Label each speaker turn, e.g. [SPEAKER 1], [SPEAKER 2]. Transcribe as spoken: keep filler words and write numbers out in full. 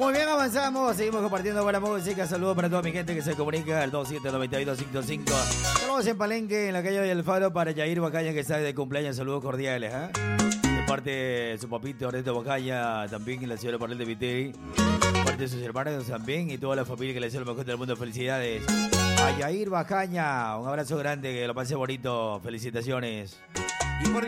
[SPEAKER 1] Muy bien, avanzamos, seguimos compartiendo buena música. Saludos para toda mi gente que se comunica al dos siete nueve dos cinco cinco. Saludos en Palenque, en la calle del Faro, para Yair Bacaña, que está de cumpleaños. Saludos cordiales, ¿eh? De parte de su papito Ernesto Bacaña, también en la ciudad de Parral de Viteri. De parte de sus hermanos también y toda la familia que le desea lo mejor del mundo. Felicidades a Yair Bacaña. Un abrazo grande, que lo pase bonito. Felicitaciones. Y por